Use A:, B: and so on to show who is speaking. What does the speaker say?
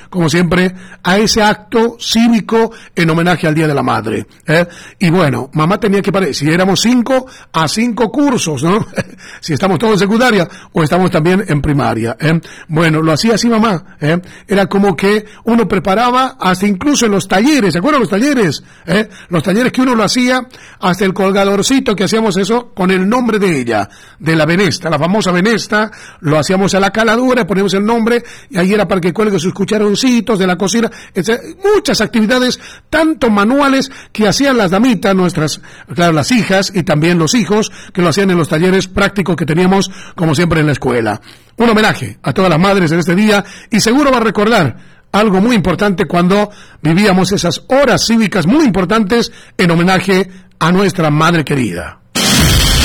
A: como siempre, a ese acto cívico en homenaje al Día de la Madre. Y bueno, mamá tenía que si éramos 5 a 5 cursos, ¿no? Si estamos todos en secundaria o estamos también en primaria. Bueno, lo hacía así mamá. Era como que uno preparaba hasta incluso en los talleres, ¿se acuerdan los talleres? Los talleres que uno lo hacía, hasta el colgadorcito que hacíamos eso con el nombre de ella, de la venesta, la famosa venesta, lo hacíamos a la caladura, poníamos el nombre y ahí era para que cuelgue sus cucharoncitos de la cocina, etc. Muchas actividades, tanto manuales que hacían las damitas, nuestras, claro, las hijas y también los hijos, que lo hacían en los talleres prácticos que teníamos, como siempre, en la escuela. Un homenaje a todas las madres en este día y seguro va a recordar algo muy importante cuando vivíamos esas horas cívicas muy importantes en homenaje a nuestra madre querida.